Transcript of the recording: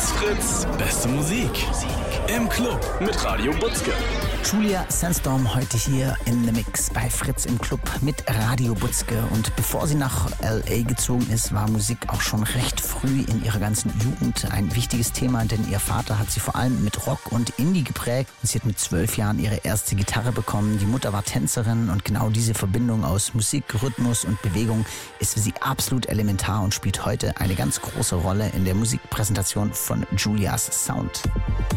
Fritz, Fritz, beste Musik. Im Club mit Radio Butzke. Julia Sandstorm heute hier in The Mix bei Fritz im Club mit Radio Butzke. Und bevor sie nach L.A. gezogen ist, war Musik auch schon recht früh in ihrer ganzen Jugend ein wichtiges Thema, denn ihr Vater hat sie vor allem mit Rock und Indie geprägt. Und sie hat mit 12 Jahren ihre erste Gitarre bekommen. Die Mutter war Tänzerin und genau diese Verbindung aus Musik, Rhythmus und Bewegung ist für sie absolut elementar und spielt heute eine ganz große Rolle in der Musikpräsentation von Julias Sound.